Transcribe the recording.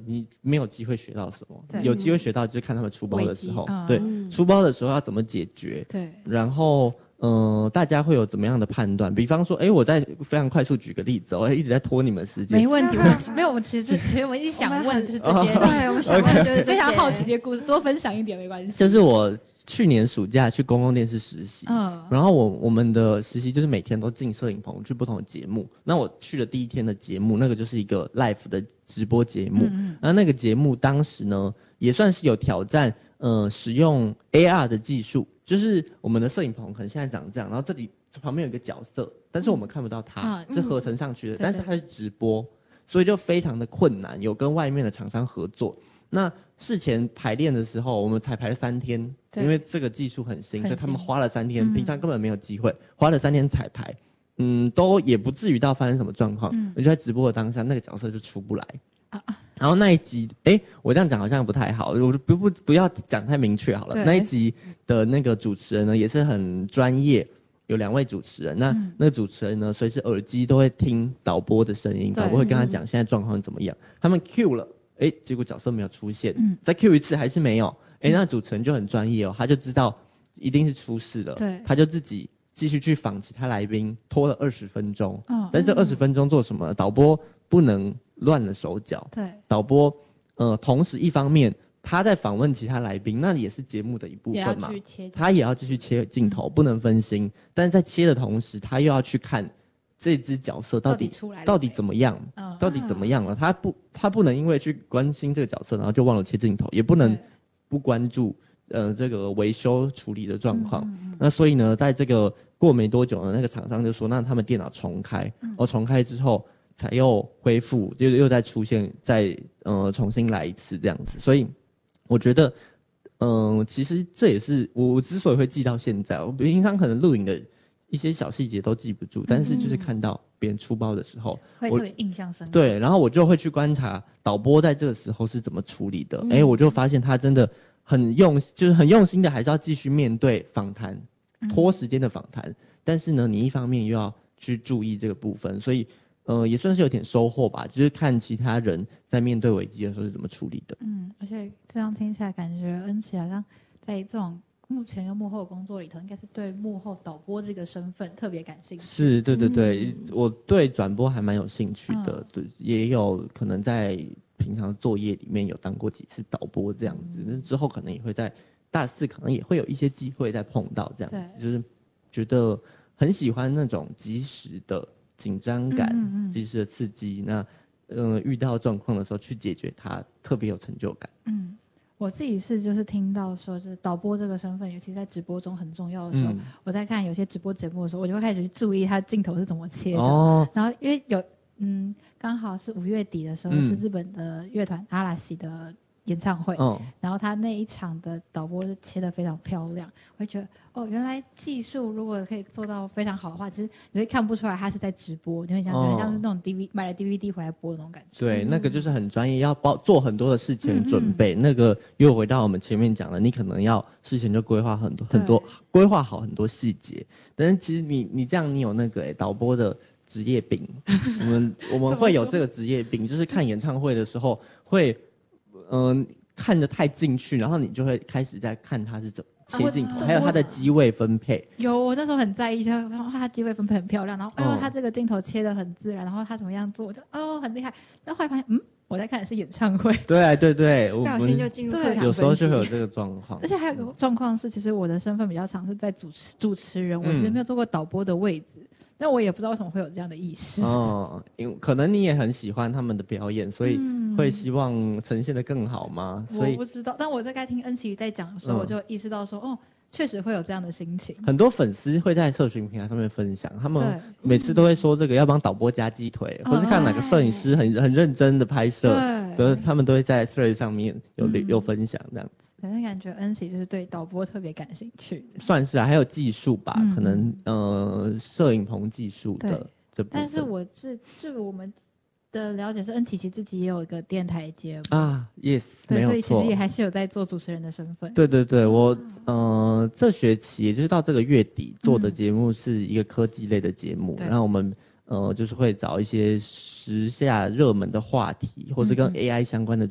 你没有机会学到什么，有机会学到就是看他们出包的时候，对，出包的时候要怎么解决， 对， 然后大家会有怎么样的判断？比方说，我再非常快速举个例子，我一直在拖你们时间。 没问题，没有，我其实我一直想问就是这些， 对，我们想问就是非常好奇这些故事，多分享一点没关系。 就是我去年暑假去公共电视实习，然后我们的实习就是每天都进摄影棚去不同的节目。那我去的第一天的节目，那个就是一个 live 的直播节目，然后那个节目当时呢也算是有挑战，使用 AR 的技术，就是我们的摄影棚可能现在长这样，然后这里旁边有一个角色，但是我们看不到它，是合成上去的，但是它是直播，所以就非常的困难，有跟外面的厂商合作。那事前排练的时候，我们才排了3天，因为这个技术很新，所以他们花了3天，平常根本没有机会，花了3天彩排，都也不至于到发生什么状况。我就在直播的当下，那个角色就出不来。然后那一集，我这样讲好像不太好，我不要讲太明确好了。那一集的那个主持人呢，也是很专业，有2位主持人。那个主持人呢，随时耳机都会听导播的声音，导播会跟他讲现在状况怎么样。他们 Q 了。结果角色没有出现，再 Q 一次还是没有，那主持人就很专业哦，他就知道一定是出事了，他就自己继续去访其他来宾，拖了20分钟，但是这20分钟做什么？导播不能乱了手脚，导播同时一方面他在访问其他来宾，那也是节目的一部分嘛，他也要继续切镜头，不能分心，但是在切的同时，他又要去看这只角色到底怎么样，到底怎么样了？他不能因为去关心这个角色，然后就忘了切镜头，也不能不关注这个维修处理的状况。那所以呢，在这个过没多久呢，那个厂商就说，那他们电脑重开，重开之后才又恢复，又再出现，再重新来一次这样子。所以我觉得，其实这也是我之所以会记到现在，我平常可能录影的一些小细节都记不住，但是就是看到别人出包的时候， 会特别印象深刻。 对，然后我就会去观察导播在这个时候是怎么处理的。我就发现他真的很用心的，还是要继续面对访谈，拖时间的访谈。但是呢，你一方面又要去注意这个部分，所以也算是有点收获吧。就是看其他人在面对危机的时候是怎么处理的。 而且这样听起来感觉恩琪好像在这种目前跟幕后的工作里头，应该是对幕后导播这个身份特别感兴趣。 是，对，我对转播还蛮有兴趣的，对，也有可能在平常作业里面有当过几次导播这样子，那之后可能也会在大4可能也会有一些机会再碰到这样子，就是觉得很喜欢那种即时的紧张感，即时的刺激，那遇到状况的时候去解决它，特别有成就感。 我自己就是听到说，是导播这个身份，尤其在直播中很重要的时候，我在看有些直播节目的时候，我就会开始去注意他镜头是怎么切的。然后因为刚好是5月底的时候，是日本的乐团阿拉西的演唱会，然后他那一场的导播是切得非常漂亮，我会觉得原来技术如果可以做到非常好的话，其实你会看不出来他是在直播，你会想很像是那种买了 DVD 回来播的那种感觉。 对，那个就是很专业，要做很多的事前准备。那个又回到我们前面讲的，你可能要事前就规划很多，规划好很多细节。但是其实你这样，你有那个导播的职业病，我们会有这个职业病，就是看演唱会的时候会。看得太进去，然后你就会开始在看他是怎么切镜头，还有他的机位分配。 我那时候很在意，他机位分配很漂亮，然后他这个镜头切得很自然，然后他怎么样做，我就很厉害。然后后来发现，我在看的是演唱会。 对， 不小心就进入课堂分析。 有时候就会有这个状况。 而且还有个状况是，其实我的身份比较常是在主持人，我其实没有做过导播的位置。但我也不知道为什么会有这样的意识。 因为可能你也很喜欢他们的表演，所以会希望呈现得更好吗？所以我不知道，但我在听恩琪在讲的时候，我就意识到说，确实会有这样的心情。 很多粉丝会在社群平台上面分享，他们每次都会说这个要帮导播加鸡腿，或是看哪个摄影师很认真的拍摄，可是他们都会在 thread 上面有分享这样子。 可是感觉恩琪就是对导播特别感兴趣， 算是还有技术吧，可能摄影棚技术的这部分。 但是我们的了解是，恩琪其实自己也有一个电台节目 yes， 对，所以其实也还是有在做主持人的身份。 对，我这学期也就是到这个月底做的节目是一个科技类的节目，然后我们就是会找一些时下热门的话题，或是跟 AI 相关的